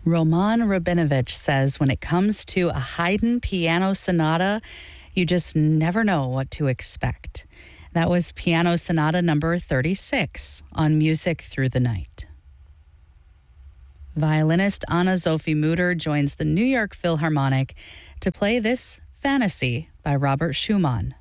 Roman Rabinovich says when it comes to a Haydn piano sonata, you just never know what to expect. That was Piano Sonata number 36 on Music Through the Night. Violinist Anna-Sophie Mutter joins the New York Philharmonic to play this Fantasy by Robert Schumann.